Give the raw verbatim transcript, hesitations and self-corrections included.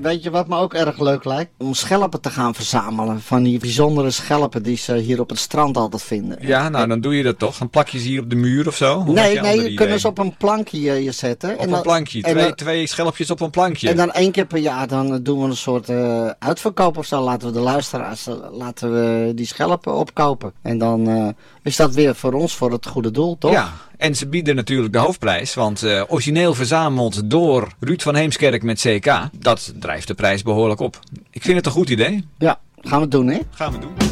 weet je wat me ook erg leuk lijkt? Om schelpen te gaan verzamelen. Van die bijzondere schelpen die ze hier op het strand altijd vinden. Ja, nou dan doe je dat toch? Dan plak je ze hier op de muur of zo? Of nee, je nee, je kunnen ze op een plankje uh, je zetten. Op en een dan, plankje, twee, dan, twee schelpjes op een plankje. En dan één keer per jaar dan doen we een soort uh, uitverkoop of zo. Laten we de luisteraars, uh, laten we die schelpen opkopen. En dan uh, is dat weer voor ons, voor het goede doel, toch? Ja. En ze bieden natuurlijk de hoofdprijs, want uh, origineel verzameld door Ruud van Heemskerk met C K, dat drijft de prijs behoorlijk op. Ik vind het een goed idee. Ja, gaan we het doen, hè? Gaan we doen.